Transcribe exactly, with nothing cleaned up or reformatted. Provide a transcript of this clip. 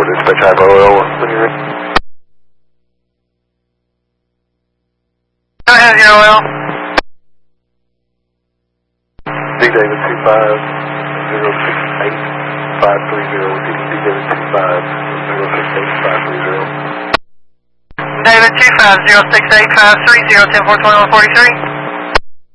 four, dispatch Hypo Oil, when you're ready. Go ahead, zero oil. D David two five zero six eight five three zero. D David two five zero six eight five three zero. David two five zero six eight five three zero, ten four twenty-one forty-three.